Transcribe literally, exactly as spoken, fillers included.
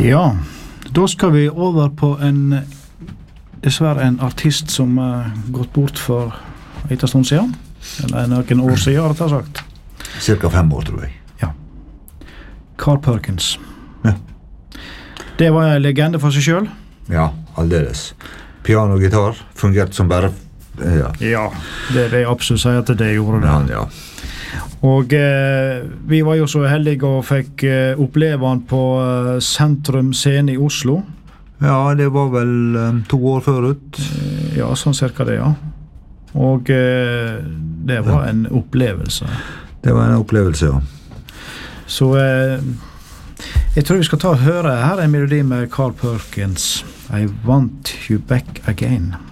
Ja, da skal vi over på en, dessverre en artist som uh, gått bort for en stund siden, eller noen år siden, har jeg sagt. Cirka fem år, tror jeg. Ja. Carl Perkins. Ja. Det var en legende for seg selv. Ja, aldeles. Piano og gitar fungerte som bare... Ja, ja det vil jeg absolutt si at det gjorde det. Ja, ja. Og eh, vi var jo så heldige og fikk eh, oppleve han på eh, Sentrum Scene i Oslo. Ja, det var vel um, to år forut. Eh, ja, sånn cirka det, ja. Og eh, det var ja. En opplevelse. Det var en opplevelse, ja. Så eh, jeg tror vi skal ta og høre her en melodi med Carl Perkins. I Want You Back Again.